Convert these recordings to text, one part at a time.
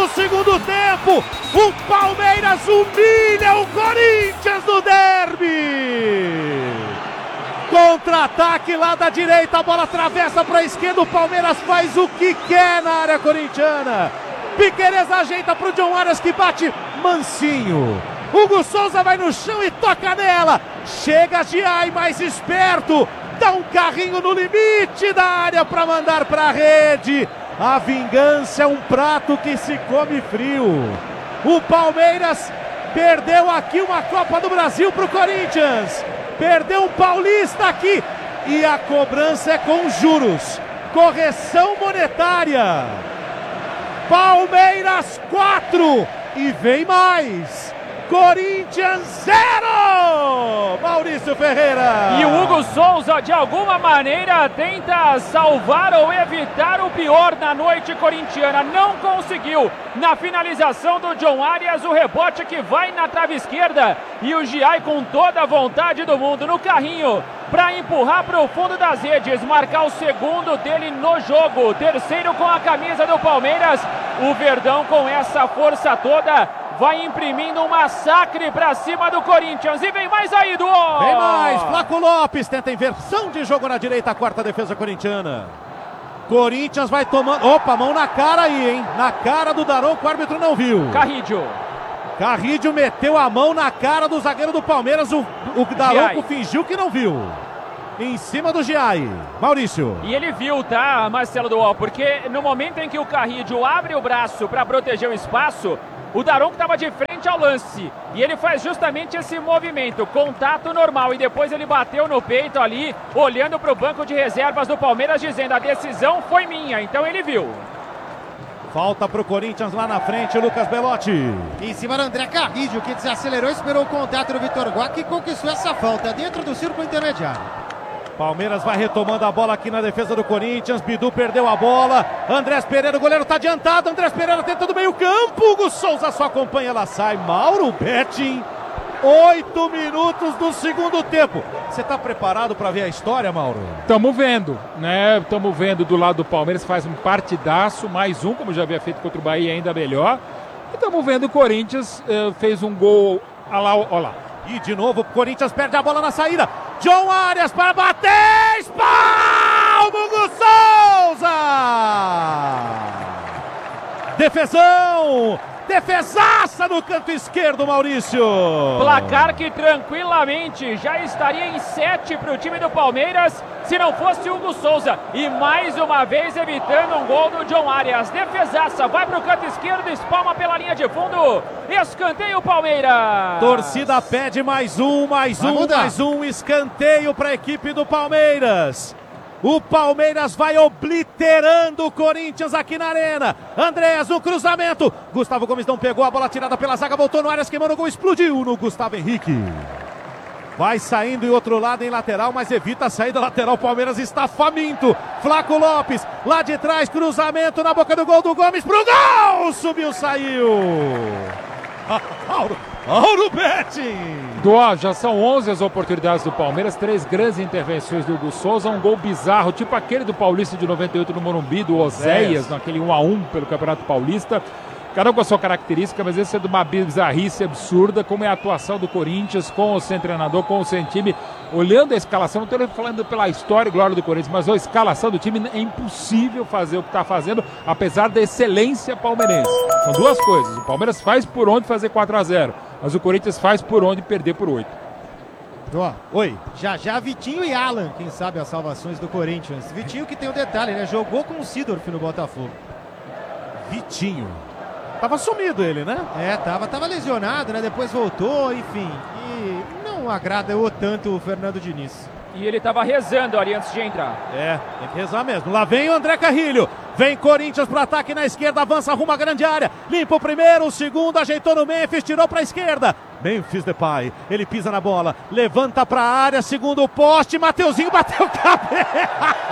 do segundo tempo, o Palmeiras humilha o Corinthians no derby. Contra-ataque lá da direita, a bola atravessa para a esquerda, o Palmeiras faz o que quer na área corintiana. Piquerez ajeita para o John Arias que bate mansinho. Hugo Souza vai no chão e toca nela. Chega Giai mais esperto, dá um carrinho no limite da área para mandar para a rede. A vingança é um prato que se come frio. O Palmeiras perdeu aqui uma Copa do Brasil para o Corinthians. Perdeu um Paulista aqui. E a cobrança é com juros. Correção monetária. Palmeiras 4. E vem mais. Corinthians 0! Maurício Ferreira. E o Hugo Souza, de alguma maneira, tenta salvar ou evitar o pior na noite corintiana. Não conseguiu. Na finalização do John Arias, o rebote que vai na trave esquerda. E o Giai com toda a vontade do mundo no carrinho para empurrar para o fundo das redes. Marcar o segundo dele no jogo. Terceiro com a camisa do Palmeiras. O Verdão com essa força toda vai imprimindo um massacre pra cima do Corinthians. E vem mais aí, Duó! Vem mais, Flaco Lopes tenta inversão de jogo na direita, a quarta defesa corintiana. Corinthians vai tomando... Opa, mão na cara aí, hein? Na cara do Daronco, o árbitro não viu. Carrídio meteu a mão na cara do zagueiro do Palmeiras. O Daronco fingiu que não viu. Em cima do Giai. Maurício. E ele viu, tá, Marcelo Duó? Porque no momento em que o Carrídio abre o braço pra proteger o espaço, o Daronco estava de frente ao lance e ele faz justamente esse movimento, contato normal, e depois ele bateu no peito ali, olhando para o banco de reservas do Palmeiras, dizendo: a decisão foi minha. Então ele viu. Falta para o Corinthians lá na frente, Lucas Belotti. Em cima do André Carrídio, que desacelerou, esperou o contato do Vitor Guá, que conquistou essa falta dentro do círculo intermediário. Palmeiras vai retomando a bola aqui na defesa do Corinthians. Bidu perdeu a bola. Andrés Pereira, o goleiro está adiantado. Andrés Pereira tenta do meio campo. Hugo Souza só acompanha, ela sai. Mauro Betting. 8 minutos do segundo tempo. Você está preparado para ver a história, Mauro? Estamos vendo, né? Estamos vendo do lado do Palmeiras, faz um partidaço. Mais um, como já havia feito contra o Bahia, ainda melhor. E estamos vendo o Corinthians fez um gol. Olha lá. E de novo o Corinthians perde a bola na saída. John Arias para bater. Espalma Hugo Souza. Defesão. Defesaça no canto esquerdo, Maurício. Placar que tranquilamente já estaria em 7 para o time do Palmeiras se não fosse Hugo Souza. E mais uma vez evitando um gol do John Arias. Defesaça, vai para o canto esquerdo, espalma pela linha de fundo. Escanteio Palmeiras. Torcida pede mais um. Escanteio para a equipe do Palmeiras. O Palmeiras vai obliterando o Corinthians aqui na arena. Andréas no cruzamento. Gustavo Gomes não pegou a bola tirada pela zaga. Voltou no Arias, queimando o gol. Explodiu no Gustavo Henrique. Vai saindo em outro lado em lateral, mas evita a saída lateral. O Palmeiras está faminto. Flaco Lopes, lá de trás, cruzamento na boca do gol do Gomes. Pro gol! Subiu, saiu. Mauro Betting. Já são 11 as oportunidades do Palmeiras, 3 grandes intervenções do Hugo Souza, um gol bizarro, tipo aquele do Paulista de 98 no Morumbi, do Oséias, naquele 1-1 pelo Campeonato Paulista. Cada um com a sua característica, mas esse é de uma bizarrice absurda, como é a atuação do Corinthians, com o sem treinador, com o sem time. Olhando a escalação, não estou falando pela história e glória do Corinthians, mas a escalação do time é impossível fazer o que está fazendo, apesar da excelência palmeirense. São duas coisas, o Palmeiras faz por onde fazer 4-0, mas o Corinthians faz por onde perder por 8. Oi. Já Vitinho e Alan, quem sabe as salvações do Corinthians. Vitinho que tem um detalhe, né? Jogou com o Sidorf no Botafogo. Vitinho. Tava sumido ele, né? Tava lesionado, né? Depois voltou, enfim. E não agradou tanto o Fernando Diniz. E ele tava rezando ali antes de entrar. Tem que rezar mesmo. Lá vem o André Carrilho. Vem Corinthians pro ataque na esquerda, avança, arruma a grande área. Limpa o primeiro, o segundo, ajeitou no Memphis, tirou pra esquerda. Memphis Depay, ele pisa na bola, levanta pra área, segundo poste, Mateuzinho bateu cabeça.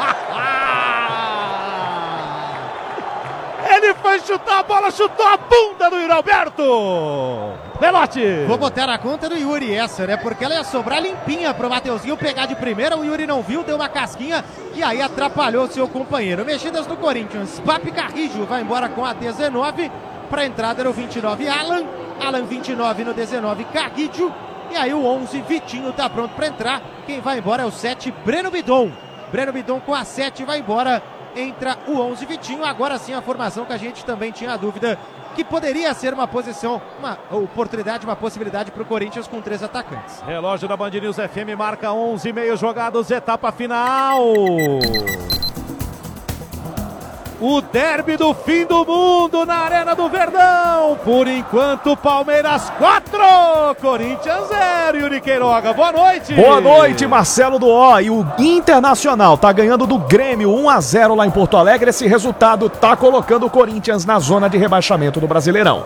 Ele foi chutar a bola, chutou a bunda do Yuri Alberto. Belotti. Vou botar na conta do Yuri essa, né? Porque ela ia sobrar limpinha pro Mateuzinho pegar de primeira. O Yuri não viu, deu uma casquinha e aí atrapalhou seu companheiro. Mexidas do Corinthians. Papi Carrijo vai embora com a 19. Para a entrada era o 29 Alan 29 no 19 Carridio. E aí o 11 Vitinho tá pronto para entrar. Quem vai embora é o 7 Breno Bidon. Breno Bidon com a 7 vai embora. Entra o 11 Vitinho. Agora sim a formação que a gente também tinha dúvida que poderia ser uma posição, uma oportunidade, uma possibilidade para o Corinthians com 3 atacantes. Relógio da Band News FM marca 11:30 jogados, etapa final. O derby do fim do mundo na Arena do Verdão. Por enquanto, Palmeiras 4, Corinthians 0. Yuri Queiroga, boa noite. Boa noite, Marcelo Duó. E o Internacional tá ganhando do Grêmio 1-0 lá em Porto Alegre. Esse resultado tá colocando o Corinthians na zona de rebaixamento do Brasileirão.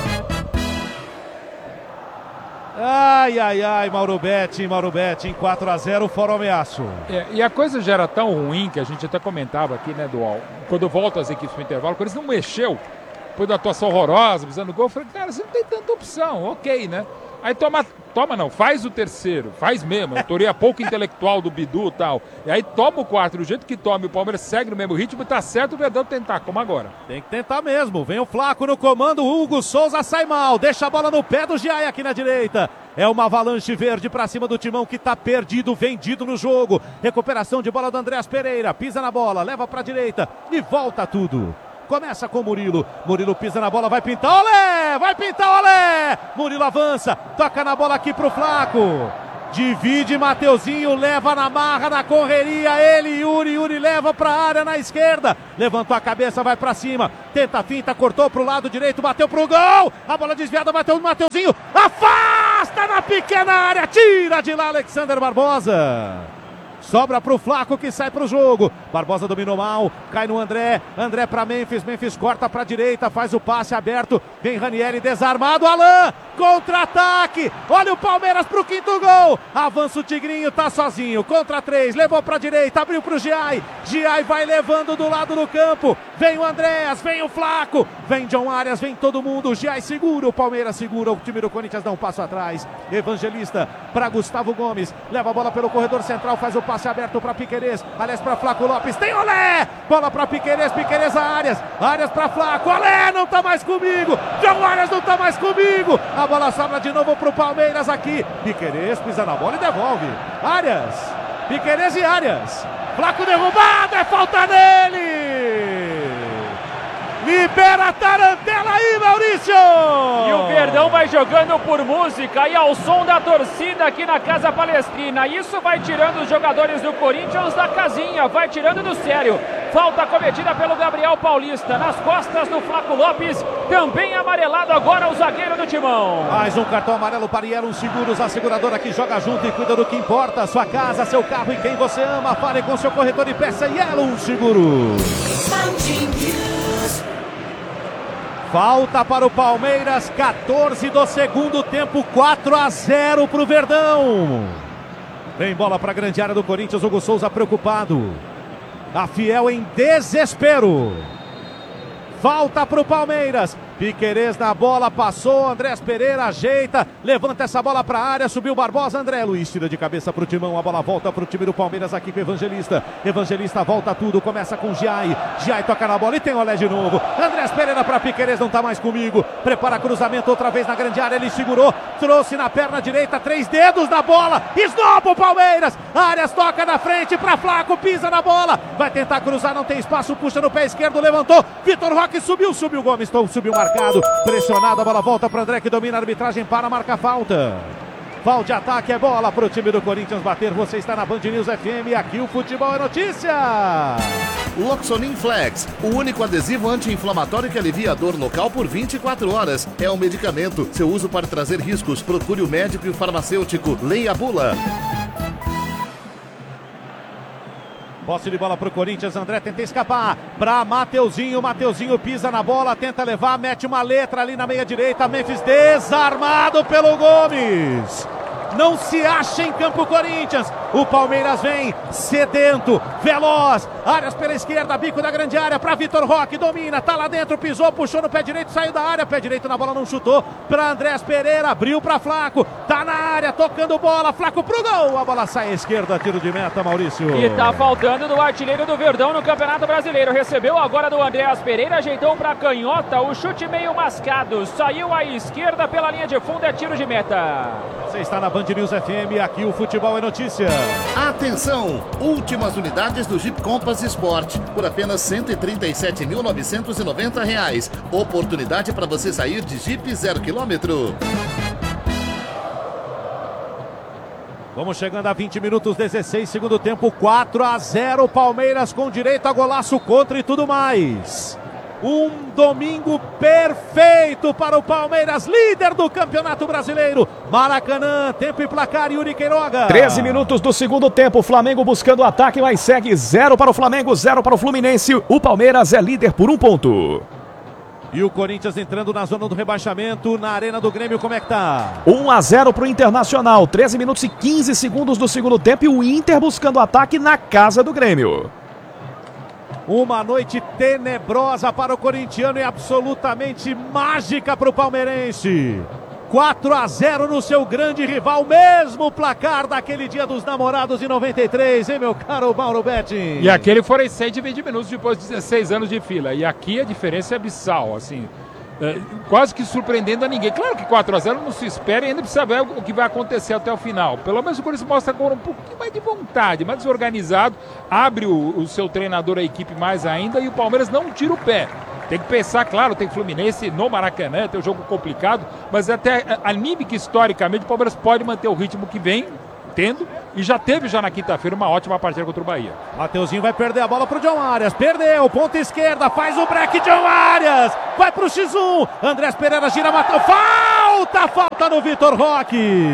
Ai, Mauro Betti, 4-0, fora o ameaço. E a coisa já era tão ruim que a gente até comentava aqui, né, Dual? Quando voltam as equipes pro intervalo, o Corinthians não mexeu. Depois da atuação horrorosa, visando gol, eu falei, cara, você não tem tanta opção, ok, né? Aí faz o terceiro, faz mesmo. Autoria pouco intelectual do Bidu e tal. E aí toma o quarto, do jeito que toma, e o Palmeiras segue no mesmo ritmo, tá certo o Verdão tentar, como agora. Tem que tentar mesmo. Vem o Flaco no comando, o Hugo Souza sai mal, deixa a bola no pé do Giai aqui na direita. É uma avalanche verde pra cima do Timão que tá perdido, vendido no jogo. Recuperação de bola do Andréas Pereira, pisa na bola, leva pra direita e volta tudo. Começa com o Murilo. Murilo pisa na bola, vai pintar, olé! Vai pintar, olé! Murilo avança, toca na bola aqui pro Flaco. Divide Mateuzinho, leva na marra, na correria, ele, Yuri leva pra área na esquerda. Levantou a cabeça, vai pra cima. Tenta a finta, cortou pro lado direito, bateu pro gol. A bola desviada, bateu no Mateuzinho. Afasta na pequena área, tira de lá Alexander Barbosa. Sobra pro Flaco que sai pro jogo. Barbosa dominou mal, cai no André pra Memphis corta pra direita, faz o passe aberto, vem Ranieri desarmado, Alain, contra-ataque, olha o Palmeiras pro 5º gol, avança o Tigrinho, tá sozinho, contra 3, levou pra direita, abriu pro Giai vai levando do lado do campo, vem o Andréas, vem o Flaco, vem John Arias, vem todo mundo, o Giai segura, o Palmeiras segura, o time do Corinthians dá um passo atrás, Evangelista pra Gustavo Gomes, leva a bola pelo corredor central, faz o passe aberto para Piquerez, aliás para Flaco Lopes, tem Olé, bola para Piquerez a Arias para Flaco, Olé, não tá mais comigo, John Arias não tá mais comigo, a bola sobra de novo pro Palmeiras aqui, Piquerez pisa na bola e devolve, Arias, Piquerez e Arias, Flaco derrubado, é falta nele! Libera a tarantela aí, Maurício! E o Verdão vai jogando por música e ao som da torcida aqui na Casa Palestrina. Isso vai tirando os jogadores do Corinthians da casinha, vai tirando do sério. Falta cometida pelo Gabriel Paulista nas costas do Flaco Lopes. Também amarelado agora o zagueiro do Timão. Mais um cartão amarelo para Yellow Seguros, a seguradora que joga junto e cuida do que importa. Sua casa, seu carro e quem você ama. Fale com seu corretor e peça Yellow Seguros. Falta para o Palmeiras, 14 do segundo tempo, 4-0 para o Verdão. Vem bola para a grande área do Corinthians, Hugo Souza preocupado. A Fiel em desespero. Falta para o Palmeiras. Piquerez na bola, passou, Andréas Pereira ajeita, levanta essa bola para a área, subiu Barbosa, André Luiz tira de cabeça para o Timão, a bola volta para o time do Palmeiras aqui com o Evangelista volta tudo, começa com Giai toca na bola e tem Olé de novo, Andréas Pereira para Piquerez, não tá mais comigo, prepara cruzamento outra vez na grande área, ele segurou, trouxe na perna direita, 3 dedos na bola, esnoba o Palmeiras, Arias toca na frente para Flaco, pisa na bola, vai tentar cruzar, não tem espaço, puxa no pé esquerdo, levantou, Vitor Roque subiu Gomes, subiu marcado, pressionado, a bola volta para André que domina a arbitragem para marcar falta. Falta de ataque, é bola para o time do Corinthians bater. Você está na Band News FM, aqui o futebol é notícia. Loxonin Flex, o único adesivo anti-inflamatório que alivia a dor local por 24 horas. É um medicamento, seu uso pode trazer riscos. Procure o médico e o farmacêutico. Leia a bula. Posse de bola para o Corinthians, André tenta escapar para Mateuzinho pisa na bola, tenta levar, mete uma letra ali na meia direita, Memphis desarmado pelo Gomes. não se acha em campo Corinthians. O Palmeiras vem sedento, veloz, áreas pela esquerda, bico da grande área para Vitor Roque, domina, tá lá dentro, pisou, puxou no pé direito, saiu da área, pé direito na bola, não chutou, para Andrés Pereira, abriu para Flaco, tá na área, tocando bola, Flaco pro gol, a bola sai à esquerda, tiro de meta, Maurício. E tá faltando do artilheiro do Verdão no Campeonato Brasileiro, recebeu agora do Andrés Pereira, ajeitou para canhota, o chute meio mascado, saiu à esquerda pela linha de fundo, é tiro de meta. Você está na Band News FM, aqui o futebol é notícia. Atenção! Últimas unidades do Jeep Compass Sport por apenas R$ 137.990. Oportunidade para você sair de Jeep 0 km. Vamos chegando a 20 minutos, 16, segundo tempo, 4-0, Palmeiras com direito a golaço contra e tudo mais. Um domingo perfeito para o Palmeiras, líder do Campeonato Brasileiro. Maracanã, tempo e placar, Yuri Queiroga. 13 minutos do segundo tempo, Flamengo buscando o ataque, mas segue 0 para o Flamengo, 0 para o Fluminense. O Palmeiras é líder por 1 ponto. E o Corinthians entrando na zona do rebaixamento, na Arena do Grêmio, como é que tá? 1-0 para o Internacional, 13 minutos e 15 segundos do segundo tempo e o Inter buscando o ataque na casa do Grêmio. Uma noite tenebrosa para o corintiano e absolutamente mágica para o palmeirense. 4-0 no seu grande rival, mesmo placar daquele dia dos namorados em 93, hein, meu caro Mauro Betting? E aquele foram 6 de 20 minutos depois de 16 anos de fila. E aqui a diferença é abissal, assim, quase que surpreendendo a ninguém. Claro que 4-0 não se espera e ainda precisa ver o que vai acontecer até o final. Pelo menos o Corinthians mostra agora um pouquinho mais de vontade, mais desorganizado, abre o seu treinador, a equipe mais ainda, e o Palmeiras não tira o pé. Tem que pensar, claro, tem Fluminense no Maracanã, tem um jogo complicado, mas até anime que historicamente o Palmeiras pode manter o ritmo que vem tendo, e já teve na quinta-feira uma ótima partida contra o Bahia. Mateuzinho vai perder a bola pro John Arias, perdeu, ponta esquerda, faz o break, John Arias, vai pro X1, Andrés Pereira gira, matou, falta no Vitor Roque.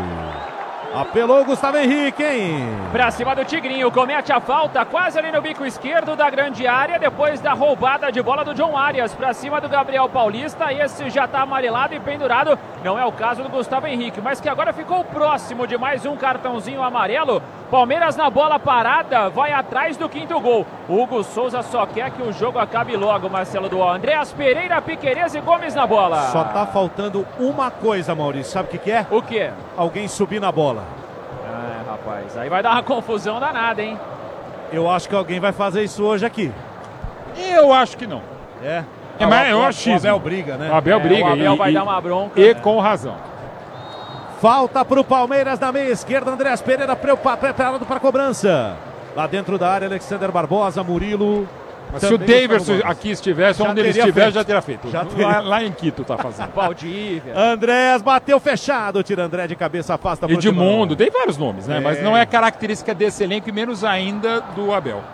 Apelou o Gustavo Henrique, hein? Pra cima do Tigrinho, comete a falta quase ali no bico esquerdo da grande área, depois da roubada de bola do John Arias. Pra cima do Gabriel Paulista, esse já tá amarelado e pendurado. Não é o caso do Gustavo Henrique, mas que agora ficou próximo de mais um cartãozinho amarelo. Palmeiras na bola parada, vai atrás do quinto gol. O Hugo Souza só quer que o jogo acabe logo, Marcelo Duó. Andrés Pereira, Piquerez e Gomes na bola. Só tá faltando uma coisa, Maurício, sabe o que é? O quê? Alguém subir na bola. Rapaz, aí vai dar uma confusão danada, hein? Eu acho que alguém vai fazer isso hoje aqui. Eu acho que não. Mas eu acho o Abel briga, né? O Abel briga. O Abel vai dar uma bronca. E com razão. Falta para o Palmeiras na meia esquerda, Andrés Pereira preparado para a cobrança. Lá dentro da área, Alexander Barbosa, Murilo. Mas se o Daverson aqui estivesse, onde ele estiver, já teria feito. Lá em Quito tá fazendo. Valdívia. Andrés bateu fechado, tira André de cabeça, afasta. Edmundo, tem vários nomes, né? Mas não é característica desse elenco e menos ainda do Abel.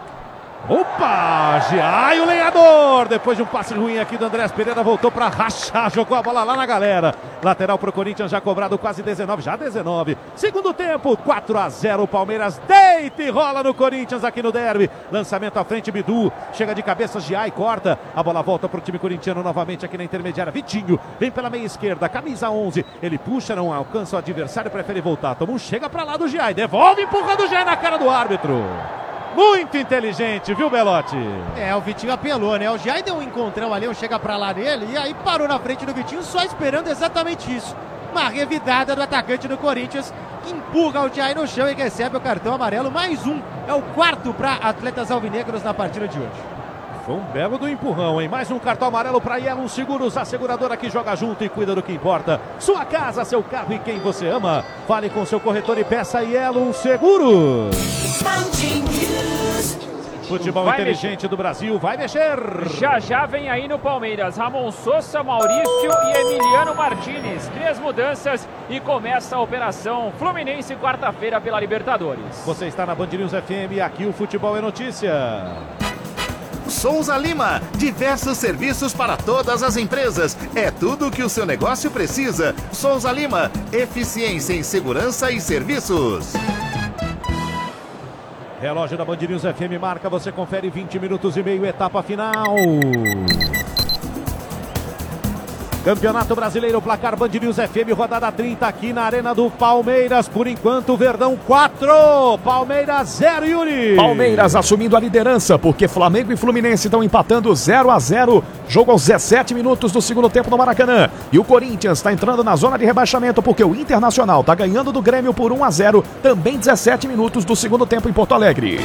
Opa! Giai, o lenhador! Depois de um passe ruim aqui do Andrés Pereira, voltou para rachar, jogou a bola lá na galera. Lateral pro Corinthians, já cobrado quase 19, já 19. Segundo tempo, 4-0, Palmeiras deita e rola no Corinthians aqui no derby. Lançamento à frente, Bidu, chega de cabeça, Giai, corta. A bola volta pro time corintiano novamente aqui na intermediária. Vitinho, vem pela meia esquerda, camisa 11. Ele puxa, não alcança o adversário, prefere voltar. Toma um chega pra lá do Giai, devolve, empurrando o Giai na cara do árbitro. Muito inteligente, viu, Belotti? O Vitinho apelou, né? O Giai deu um encontrão ali, um chega pra lá dele, e aí parou na frente do Vitinho, só esperando exatamente isso. Uma revidada do atacante do Corinthians, que empurra o Giai no chão e recebe o cartão amarelo. Mais um, é o quarto para atletas alvinegros na partida de hoje. Foi um belo do empurrão, hein? Mais um cartão amarelo para Yellow Seguros, a seguradora que joga junto e cuida do que importa. Sua casa, seu carro e quem você ama. Fale com seu corretor e peça Yellow Seguros. Futebol inteligente do Brasil, vai mexer. Já vem aí no Palmeiras, Ramon Sosa, Maurício e Emiliano Martinez. 3 mudanças e começa a operação Fluminense quarta-feira pela Libertadores. Você está na Band News FM, aqui o futebol é notícia. Souza Lima, diversos serviços para todas as empresas. É tudo o que o seu negócio precisa. Souza Lima, eficiência em segurança e serviços. Relógio da Band News FM marca, você confere 20 minutos e meio, etapa final. Campeonato Brasileiro, placar Band News FM, rodada 30 aqui na Arena do Palmeiras. Por enquanto, Verdão 4, Palmeiras 0, Yuri. Palmeiras assumindo a liderança, porque Flamengo e Fluminense estão empatando 0-0. Jogo aos 17 minutos do segundo tempo no Maracanã. E o Corinthians está entrando na zona de rebaixamento, porque o Internacional está ganhando do Grêmio por 1-0, também 17 minutos do segundo tempo em Porto Alegre.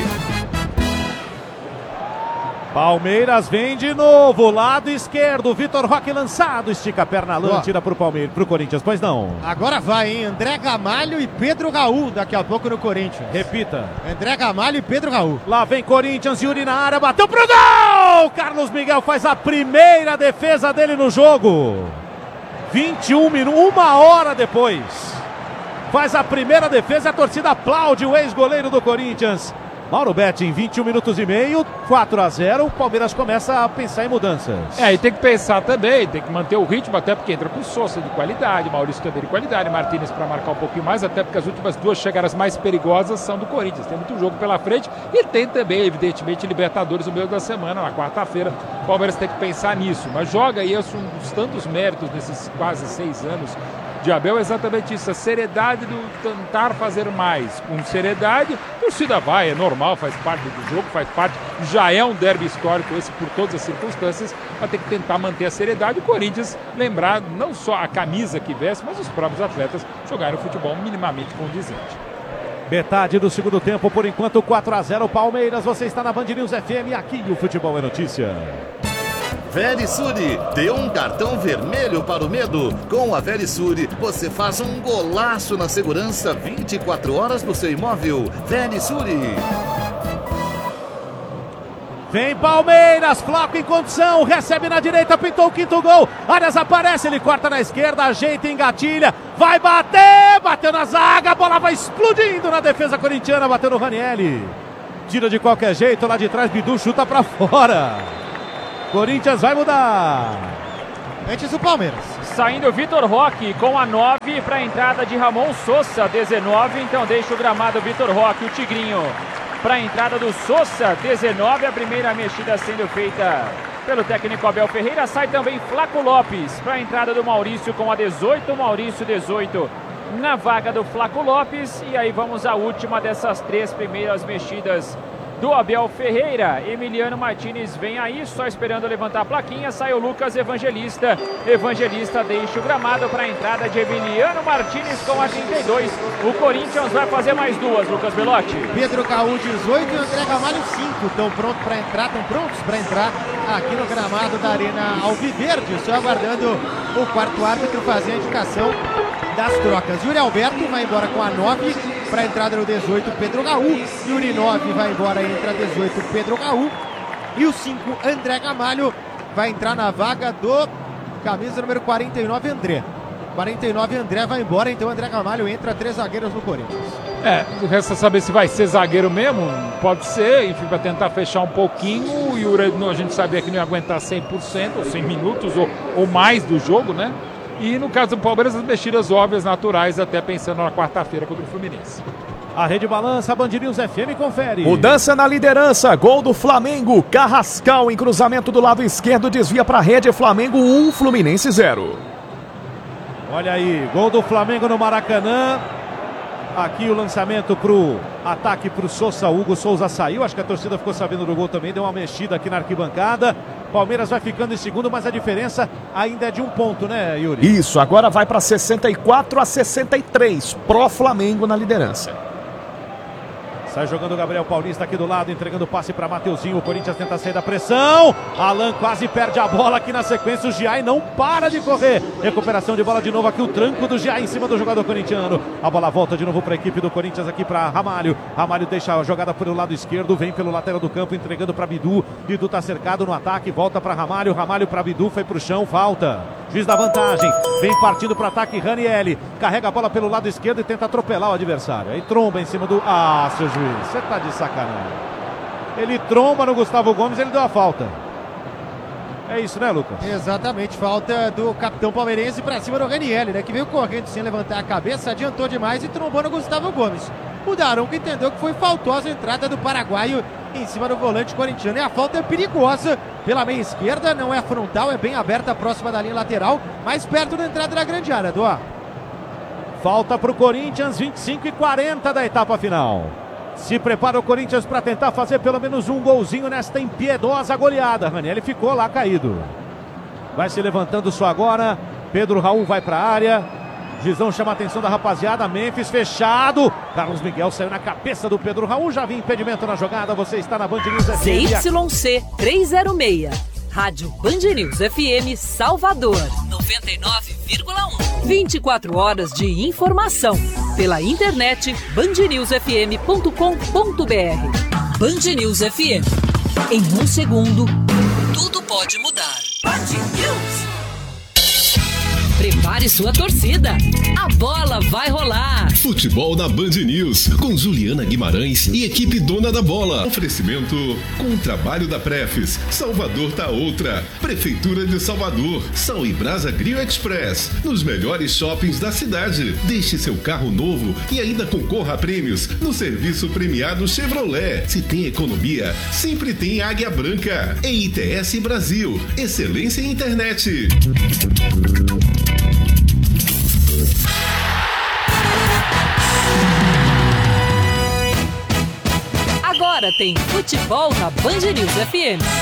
Palmeiras vem de novo, lado esquerdo, Vitor Roque lançado, estica a perna lã, tira pro Palmeiras, pro Corinthians, pois não. Agora vai, hein? André Gamalho e Pedro Raul daqui a pouco no Corinthians. Repita. André Gamalho e Pedro Raul. Lá vem Corinthians, Yuri na área, bateu pro gol! Carlos Miguel faz a primeira defesa dele no jogo. 21 minutos, 1 hora depois. Faz a primeira defesa e a torcida aplaude o ex-goleiro do Corinthians. Mauro Betti, em 21 minutos e meio, 4-0, o Palmeiras começa a pensar em mudanças. E tem que pensar também, tem que manter o ritmo, até porque entra com o Sousa de qualidade, Maurício também de qualidade, Martínez para marcar um pouquinho mais, até porque as últimas duas chegadas mais perigosas são do Corinthians. Tem muito jogo pela frente e tem também, evidentemente, Libertadores no meio da semana, na quarta-feira. O Palmeiras tem que pensar nisso, mas joga aí um dos tantos méritos nesses quase 6 anos de Abel, é exatamente isso, a seriedade do tentar fazer mais. Com seriedade, a torcida vai, é normal, faz parte do jogo, faz parte, já é um derby histórico esse por todas as circunstâncias, mas tem que tentar manter a seriedade. O Corinthians lembrar não só a camisa que veste, mas os próprios atletas jogarem o futebol minimamente condizente. Metade do segundo tempo, por enquanto 4-0 Palmeiras, você está na Band News FM, aqui o Futebol é Notícia. Verisure, dê um cartão vermelho para o medo. Com a Verisure, você faz um golaço na segurança 24 horas do seu imóvel. Verisure. Vem Palmeiras, Flaco em condição, recebe na direita, pintou o quinto gol. Arias aparece, ele corta na esquerda, ajeita, engatilha, vai bater, bateu na zaga, a bola vai explodindo na defesa corintiana, bateu no Ranieri. Tira de qualquer jeito, lá de trás, Bidu chuta pra fora. Corinthians vai mudar. Antes o Palmeiras. Saindo Vitor Roque com a 9 para a entrada de Ramon Sousa, 19. Então deixa o gramado Vitor Roque, o Tigrinho, para a entrada do Sousa, 19. A primeira mexida sendo feita pelo técnico Abel Ferreira. Sai também Flaco Lopes para a entrada do Maurício com a 18. Maurício, 18 na vaga do Flaco Lopes. E aí vamos à última dessas 3 primeiras mexidas do Abel Ferreira. Emiliano Martínez vem aí, só esperando levantar a plaquinha. Sai o Lucas Evangelista. Evangelista deixa o gramado para a entrada de Emiliano Martínez com a 32. O Corinthians vai fazer mais 2, Lucas Belotti. Pedro Raul, 18 e André Gamalho, 5. Estão prontos para entrar, estão prontos para entrar aqui no gramado da Arena Alviverde. Só aguardando o quarto árbitro fazer a indicação das trocas. Yuri Alberto vai embora com a 9 para a entrada no 18, Pedro Raul. Yuri 9 vai embora e entra 18, Pedro Raul. E o 5, André Gamalho, vai entrar na vaga do camisa número 49, André. 49, André vai embora, então André Gamalho entra, 3 zagueiros no Corinthians. Resta saber se vai ser zagueiro mesmo, pode ser, enfim, para tentar fechar um pouquinho. O Yuri, a gente sabia que não ia aguentar 100%, ou 100 minutos, ou mais do jogo, né? E no caso do Palmeiras, as mexidas óbvias, naturais, até pensando na quarta-feira contra o Fluminense. A rede balança, Band News FM confere. Mudança na liderança, gol do Flamengo. Carrascal em cruzamento do lado esquerdo, desvia para a rede. Flamengo 1, Fluminense 0. Olha aí, gol do Flamengo no Maracanã. Aqui o lançamento pro ataque pro Sousa. Hugo Souza saiu, acho que a torcida ficou sabendo do gol também, deu uma mexida aqui na arquibancada. Palmeiras vai ficando em segundo, mas a diferença ainda é de 1 ponto, né, Yuri? Isso, agora vai para 64-63, pró Flamengo na liderança. Sai jogando o Gabriel Paulista aqui do lado, entregando o passe para Mateuzinho. O Corinthians tenta sair da pressão. Alan quase perde a bola aqui na sequência. O Giai não para de correr. Recuperação de bola de novo aqui. O tranco do Giai em cima do jogador corintiano. A bola volta de novo para a equipe do Corinthians aqui para Ramalho. Ramalho deixa a jogada pelo lado esquerdo. Vem pelo lateral do campo, entregando para Bidu. Bidu tá cercado no ataque. Volta para Ramalho. Ramalho para Bidu. Foi pro chão. Falta. Juiz da vantagem. Vem partindo para ataque. Ranieri. Carrega a bola pelo lado esquerdo e tenta atropelar o adversário. Aí tromba em cima do... Ah, seu juiz. Você tá de sacanagem. Ele tromba no Gustavo Gomes, ele deu a falta. É isso, né, Lucas? Exatamente, falta do capitão palmeirense pra cima do Ranieri, né? Que veio correndo sem levantar a cabeça, adiantou demais e trombou no Gustavo Gomes. O Daronco entendeu que foi faltosa a entrada do paraguaio em cima do volante corintiano. E a falta é perigosa pela meia esquerda, não é frontal, é bem aberta, próxima da linha lateral, mais perto da entrada da grande área, Dó. Falta para o Corinthians, 25:40 da etapa final. Se prepara o Corinthians para tentar fazer pelo menos um golzinho nesta impiedosa goleada. Ranieri ficou lá caído. Vai se levantando só agora. Pedro Raul vai para a área. Gizão chama a atenção da rapaziada. Memphis fechado. Carlos Miguel saiu na cabeça do Pedro Raul. Já vi impedimento na jogada. Você está na Band News FM. ZYC 306. Rádio Band News FM Salvador. 99,1. 24 horas de informação. Pela internet bandnewsfm.com.br. Band News FM. Em um segundo, tudo pode mudar. Band News. Prepare sua torcida. A bola vai rolar. Futebol na Band News, com Juliana Guimarães e equipe dona da bola. Oferecimento com o trabalho da Prefis. Salvador tá outra. Prefeitura de Salvador. Sal e Brasa Grill Express. Nos melhores shoppings da cidade. Deixe seu carro novo e ainda concorra a prêmios no serviço premiado Chevrolet. Se tem economia, sempre tem Águia Branca. EITS Brasil. Excelência em internet. Agora tem futebol na Band News FM.